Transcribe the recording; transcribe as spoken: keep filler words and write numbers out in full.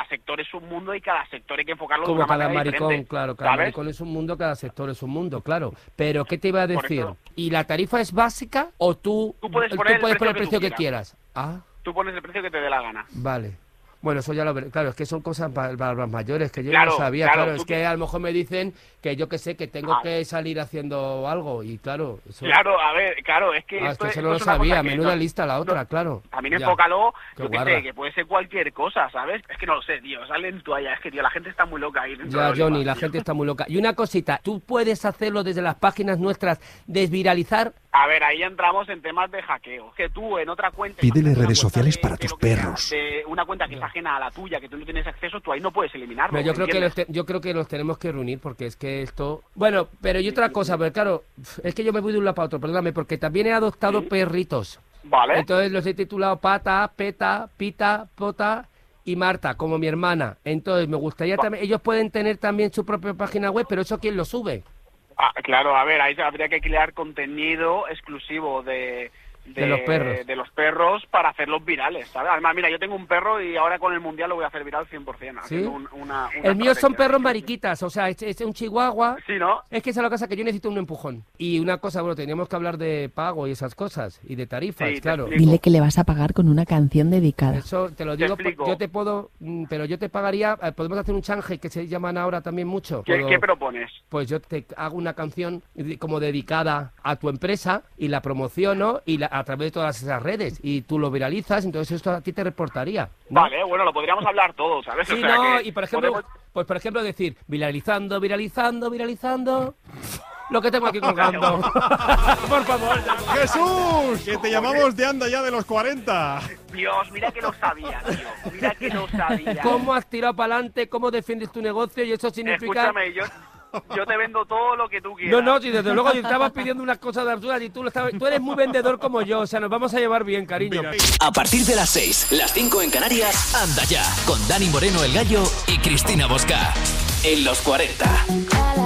cada sector es un mundo y cada sector hay que enfocarlo Como de una cada manera maricón, diferente, claro, cada ¿sabes? maricón es un mundo, cada sector es un mundo, claro. Pero, ¿qué te iba a Por decir? eso- ¿Y la tarifa es básica o tú, Tú puedes poner el poner precio el que precio tú que quieras? Ah, Tú pones el precio que te dé la gana. vale. Bueno, eso ya lo veré. Claro, es que son cosas para, para los mayores, que yo Claro, no sabía. claro, Claro, tú es que que- a lo mejor me dicen que yo que sé, que tengo Ah. que salir haciendo algo. Y claro, eso... Claro, a ver, claro, es que Ah, es esto, que eso esto no lo es una sabía. cosa que Menuda no- lista la otra, no- claro. También Ya. enfócalo, Qué yo qué guarra. sé, que puede ser cualquier cosa, ¿sabes? Es que no lo sé, tío, salen toallas, es que, tío, la gente está muy loca ahí dentro Ya, de los Johnny, Olivas, la tío. gente está muy loca. Y una cosita, ¿tú puedes hacerlo desde las páginas nuestras, desviralizar? A ver, ahí entramos en temas de hackeo. Que tú en otra cuenta... Pídele imagínate una redes cuenta sociales de- para de tus lo que sea, perros. de una cuenta que es ajena a la tuya, que tú no tienes acceso, tú ahí no puedes eliminarlo. No, yo creo que los ¿entiendes? te- yo creo que los tenemos que reunir porque es que esto... Bueno, pero y otra cosa, pero claro, es que yo me voy de un lado para otro, perdóname, porque también he adoptado Sí. perritos. Vale. Entonces los he titulado Pata, Peta, Pita, Pota y Marta, como mi hermana. Entonces me gustaría Va- también... Ellos pueden tener también su propia página web, pero ¿eso quién lo sube? Ah, claro, a ver, ahí habría que crear contenido exclusivo de... De los perros. de los perros para hacerlos virales, ¿sabes? Además, mira, yo tengo un perro y ahora con el Mundial lo voy a hacer viral cien por ciento. ¿Sí? haciendo un- una, una El mío son estrategia. perros mariquitas, o sea, es, es un chihuahua. Sí, ¿no? Es que esa es la cosa que yo necesito un empujón. Y una cosa, bueno, teníamos que hablar de pago y esas cosas, y de tarifas, Sí, te claro. explico. Dile que le vas a pagar con una canción dedicada. Eso te lo Te digo, explico. yo te puedo, mm, pero yo te pagaría, eh, podemos hacer un change que se llaman ahora también mucho. ¿Qué, Puedo- qué propones? Pues yo te hago una canción de- como dedicada a tu empresa y la promociono y la- a través de todas esas redes y tú lo viralizas, entonces esto a ti te reportaría, ¿no? Vale, bueno, lo podríamos hablar todo, ¿sabes? Sí, O sea no, que y por ejemplo, podemos- pues por ejemplo decir, viralizando, viralizando, viralizando, lo que tengo aquí colgando. Por favor. ¡Jesús! Que te llamamos de anda ya de los cuarenta. Dios, mira que lo sabía, tío. Mira que lo sabía. ¿Cómo has tirado para adelante? ¿Cómo defiendes tu negocio? Y eso significa... Escúchame, yo, yo te vendo todo lo que tú No, quieras. no, si desde luego yo estabas pidiendo unas cosas absurdas y tú, lo estabas... tú eres muy vendedor como yo, o sea, nos vamos a llevar bien, cariño. A partir de las seis, las cinco en Canarias, anda ya, con Dani Moreno el Gallo y Cristina Bosca. En los cuarenta.